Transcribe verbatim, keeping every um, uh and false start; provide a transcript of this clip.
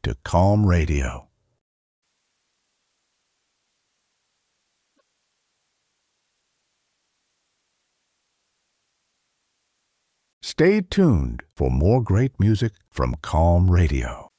to Calm Radio. Stay tuned for more great music from Calm Radio.